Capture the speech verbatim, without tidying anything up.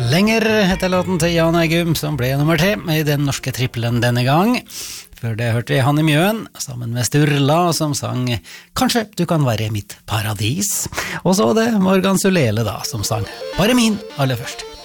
Lenger heter låten til Jan Eggum, som ble nummer tre i den norske trippelen denne gang. Før det hørte vi Hanne Mjøen, sammen med Sturla, som sang «Kanskje du kan være mitt paradis». Og så det Morgan Sulele da, som sang «Bare min» aller først.